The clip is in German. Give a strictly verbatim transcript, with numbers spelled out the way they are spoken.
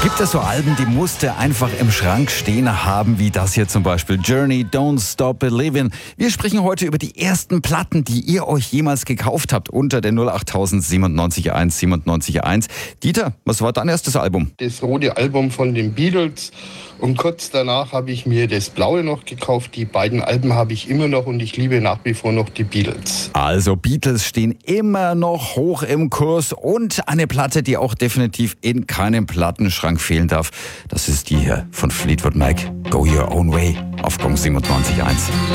Gibt es so Alben, die musst du einfach im Schrank stehen haben, wie das hier zum Beispiel Journey, Don't Stop Believin'. Wir sprechen heute über die ersten Platten, die ihr euch jemals gekauft habt unter der null acht siebenundneunzig eins siebenundneunzig eins. Dieter, was war dein erstes Album? Das rote Album von den Beatles und kurz danach habe ich mir das blaue noch gekauft. Die beiden Alben habe ich immer noch und ich liebe nach wie vor noch die Beatles. Also Beatles stehen immer noch hoch im Kurs und eine Platte, die auch definitiv in keinem Plattenschrank fehlen darf. Das ist die hier von Fleetwood Mac, Go Your Own Way auf Gong siebenundneunzig eins.